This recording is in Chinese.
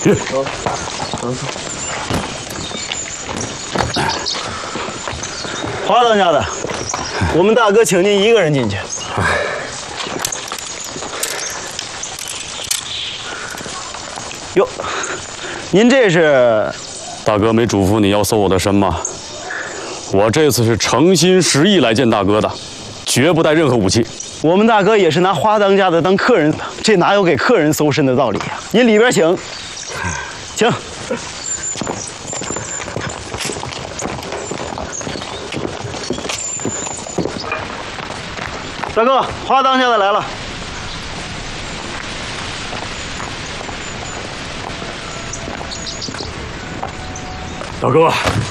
去。 华当家的，我们大哥请您一个人进去。哟，您这是？ 大哥没嘱咐你要搜我的身吗？我这次是诚心实意来见大哥的，绝不带任何武器。 我们大哥也是拿花当家的当客人的，这哪有给客人搜身的道理呀？您里边请，请。大哥，花当家的来了。 大哥，